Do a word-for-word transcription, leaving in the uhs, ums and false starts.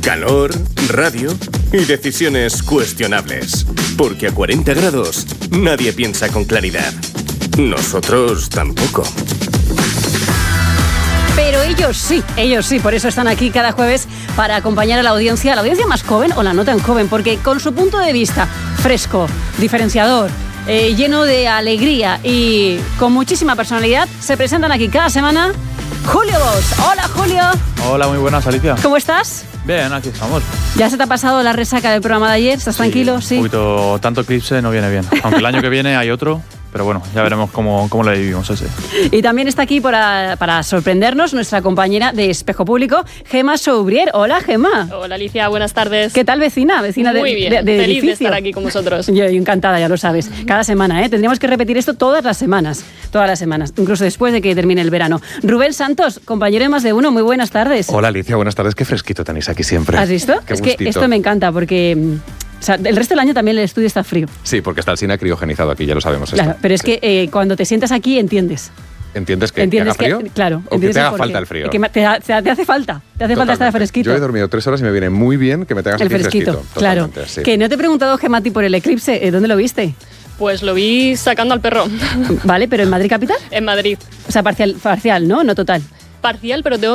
Calor, radio y decisiones cuestionables. Porque a cuarenta grados nadie piensa con claridad. Nosotros tampoco. Pero ellos sí, ellos sí, por eso están aquí cada jueves para acompañar a la audiencia, la audiencia más joven o la no tan joven, porque con su punto de vista fresco, diferenciador, eh, lleno de alegría y con muchísima personalidad, se presentan aquí cada semana Julio Bosch. Hola, Julio. Hola, muy buenas, Alicia. ¿Cómo estás? Bien, aquí estamos. ¿Ya se te ha pasado la resaca del programa de ayer? ¿Estás Sí, tranquilo? Sí. Un poquito, tanto eclipse no viene bien. Aunque el año que viene hay otro, pero bueno, ya veremos cómo, cómo lo vivimos ese. Y también está aquí para, para sorprendernos nuestra compañera de Espejo Público, Gemma Soubrier. Hola, Gemma. Hola, Alicia, buenas tardes. ¿Qué tal, vecina? Vecina Muy de, bien, de, de feliz edificio. de estar aquí con vosotros. Yo encantada, ya lo sabes. Cada semana, ¿eh? Tendríamos que repetir esto todas las semanas. Todas las semanas, incluso después de que termine el verano. Rubén Santos, compañero de Más de Uno, muy buenas tardes. Hola, Alicia, buenas tardes. Qué fresquito tenéis aquí siempre. ¿Has visto? Qué es gustito. que esto me encanta porque... O sea, el resto del año también el estudio está frío. Sí, porque está el cine criogenizado aquí, ya lo sabemos. Claro, esto. pero es Sí. que eh, cuando te sientas aquí entiendes. ¿Entiendes que, ¿Entiendes que haga frío? que, claro, ¿O que te haga falta el frío? Que te, te, te hace falta, te hace falta estar Totalmente. fresquito. Yo he dormido tres horas y me viene muy bien que me tengas El aquí fresquito, fresquito. claro. Totalmente, sí. Que no te he preguntado, Gemma, a ti por el eclipse, ¿eh? ¿Dónde lo viste? Pues lo vi sacando al perro Vale, pero en Madrid capital. en Madrid. O sea, parcial, parcial, ¿no? No total. Parcial, pero tengo